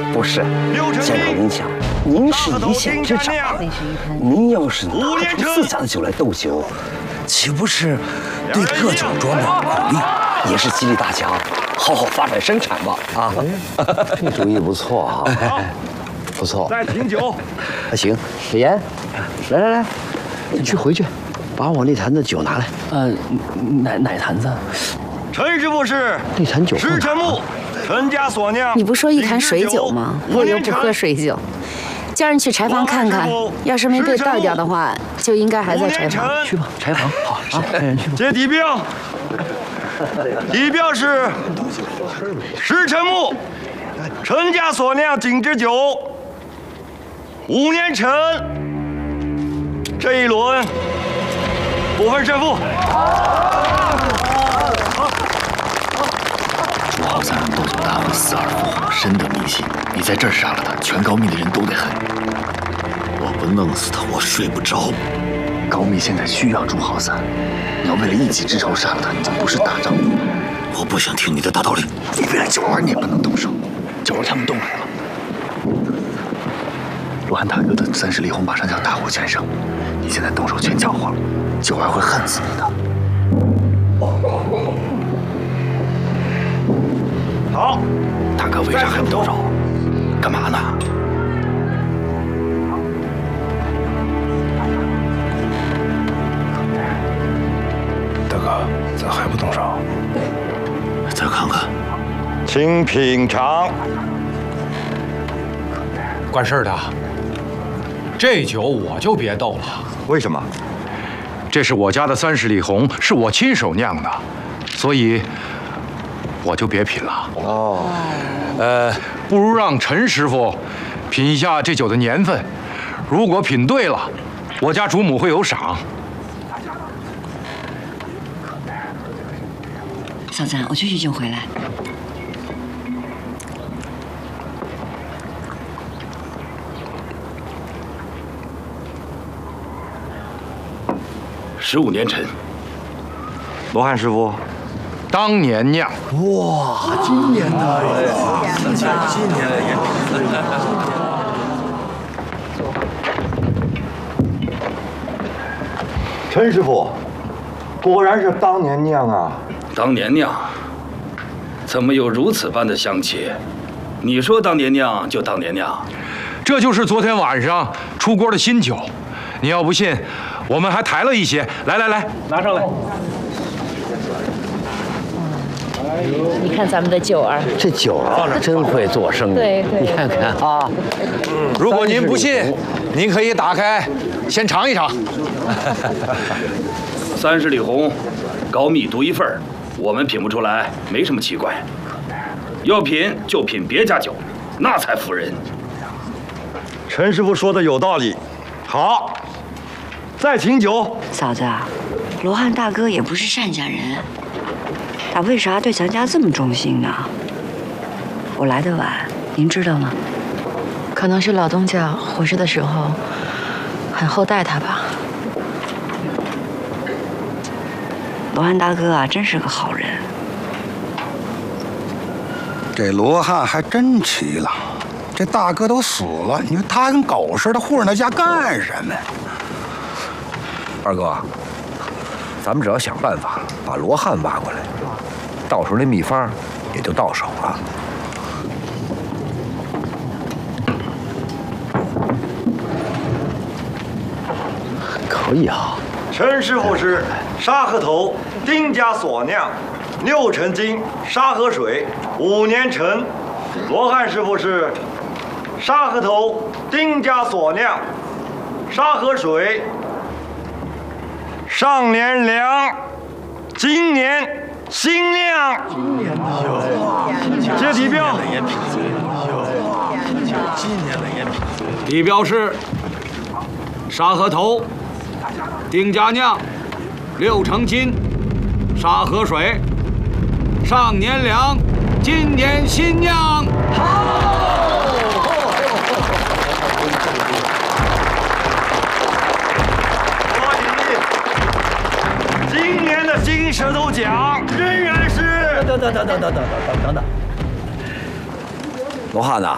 不是，先生您想，您是一县之长，您要是拿出自家的酒来斗酒，岂不是对各酒庄的鼓励，也是激励大家好好发展生产嘛？啊， 这主意不错啊，不错。 再请酒。 行，小严，来，你去回去，把我那坛子酒拿来。 哪坛子？ 陈师傅是那坛酒石沉木，陈家所酿。 你不说一坛水酒吗？我又不喝水酒。叫人去柴房看看，要是没被倒掉的话，就应该还在柴房。 去吧，柴房。好，带人去吧。 这底标，底标是石沉木，陈家所酿精制酒，5年陈。这一轮不分胜负。 朱浩三斗酒大会死而复活，深得民心。你在这儿杀了他，全高密的人都得恨。 我不弄死他，我睡不着。 高密现在需要朱浩三，你要为了一己之仇杀了他，你就不是大丈夫。 我不想听你的大道理。 你为了九儿，你也不能动手。九儿他们动来了，罗汉大哥的30里红马上就要大获全胜，你现在动手全搅和了，九儿会恨死你的。 好， 大哥为啥还不动手？干嘛呢？ 大哥，咋还不动手？ 再看看。 请品尝。 管事的，这酒我就别斗了。 为什么？ 这是我家的30里红，是我亲手酿的，所以我就别品了。不如让陈师傅品一下这酒的年份，如果品对了，我家主母会有赏。 小三，我去取酒回来。 15年陈。 罗汉师傅， 当年酿。 哇，今年的， 今年的也。 陈师傅，果然是当年酿啊！ 当年酿，怎么有如此般的香气？你说当年酿就当年酿， 这就是昨天晚上出锅的新酒。你要不信，我们还抬了一些。来，拿上来。 你看咱们的九儿， 这九儿真会做生意。 对， 你看看啊。 如果您不信，您可以打开，先尝一尝。 30里红，高密独一份儿，我们品不出来，没什么奇怪。要品就品别家酒，那才服人。 陈师傅说的有道理。好，再请酒。 嫂子，罗汉大哥也不是单家人，他为啥对咱家这么忠心呢？我来的晚，您知道吗？ 可能是老东家活着的时候很厚待他吧。 罗汉大哥啊，真是个好人。 这罗汉还真奇了，这大哥都死了，你说他跟狗似的护着他家干什么呀？ 二哥，咱们只要想办法把罗汉挖过来，到时候那秘方也就到手了。可以啊。 陈师傅是沙河头丁家所酿，6陈金沙河水，5年陈。罗汉师傅是沙河头丁家所酿，沙河水，上年粮，今年新酿。接底标。 底标是沙河头丁家酿，6成金沙河水，上年粮，今年新酿。 今年的金舌头奖仍然是…… 等，罗汉呐，